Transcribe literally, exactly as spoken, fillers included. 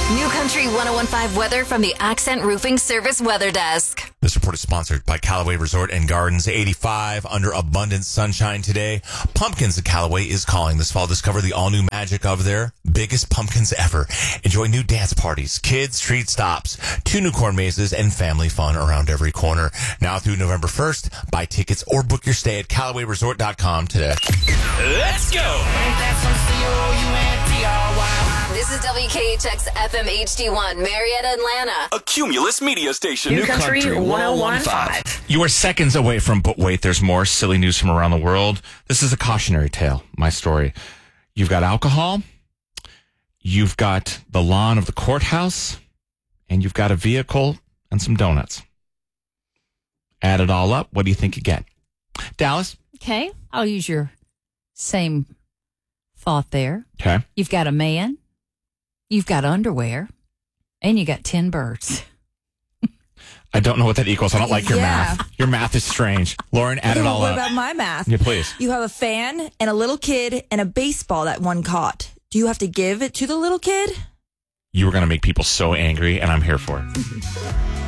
New Country one oh one point five weather from the Accent Roofing Service Weather Desk. This report is sponsored by Callaway Resort and Gardens. eighty-five under abundant sunshine today. Pumpkins at Callaway is calling this fall. Discover the all-new magic of their biggest pumpkins ever. Enjoy new dance parties, kids, street stops, two new corn mazes, and family fun around every corner. Now through November first, buy tickets or book your stay at Callaway Resort dot com today. Let's go! This is W K H X F M H D one, Marietta, Atlanta. A Cumulus media station. New Country one oh one point five. You are seconds away from, but wait, there's more silly news from around the world. This is a cautionary tale, my story. You've got alcohol, you've got the lawn of the courthouse, and you've got a vehicle and some donuts. Add it all up, what do you think you get? Dallas? Okay, I'll use your same thought there. Okay. You've got a man, you've got underwear, and you got ten birds. I don't know what that equals. I don't like your Yeah. math. Your math is strange. Lauren, add it all what up. about my math? Yeah, please. You have a fan and a little kid and a baseball that one caught. Do you have to give it to the little kid? You were going to make people so angry, and I'm here for it.